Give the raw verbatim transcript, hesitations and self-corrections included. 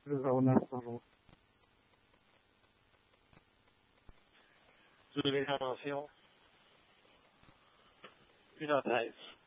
zéro neuf, bonjour. Deux les attention. Une heure treize.